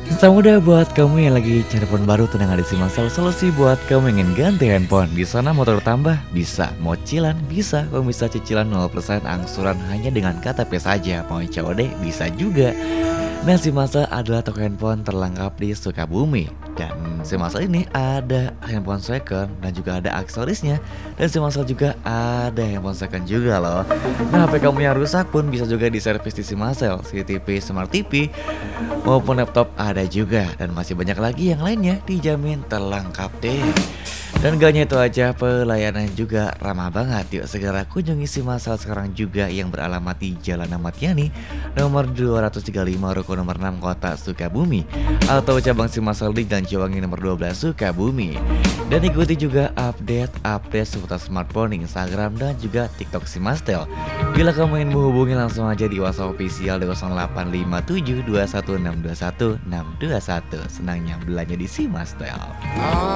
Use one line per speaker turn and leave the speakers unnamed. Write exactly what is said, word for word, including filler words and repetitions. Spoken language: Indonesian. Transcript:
Selamat muda buat kamu yang lagi cari handphone baru, tenang ada si Masal solusi buat kamu yang ingin ganti handphone. Di sana mau tambah bisa, mau cicilan bisa, kamu bisa cicilan nol persen angsuran hanya dengan K T P saja. Mau C O D bisa juga. Nah, si Masal adalah toko handphone terlengkap di Sukabumi. Dan si Masal ini ada handphone second dan juga ada aksesorisnya. Dan si Masal juga ada handphone second juga loh. Nah, H P kamu yang rusak pun bisa juga diservis di si Masal. C C T V, Smart T V, maupun laptop ada juga. Dan masih banyak lagi yang lainnya, dijamin terlengkap deh. Dan gak hanya itu aja, pelayanan juga ramah banget. Yuk segera kunjungi si Masal sekarang juga yang beralamat di Jalan Ahmad Yani nomor dua ratus tiga puluh lima Ruko nomor enam Kota Sukabumi, atau cabang si Masal di Jalan Ciwangi nomor dua belas Sukabumi. Dan ikuti juga update-update seputar smartphone, Instagram, dan juga TikTok si Mastel. Bila kamu ingin menghubungi langsung aja di WhatsApp official di nol delapan lima tujuh dua satu enam dua satu enam dua satu. Senangnya belanja di si Mastel.